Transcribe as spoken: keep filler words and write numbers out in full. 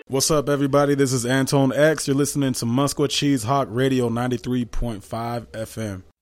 What's up, everybody? This is Antone X. You're listening to Musquat Cheese Hawk Radio ninety-three point five F M.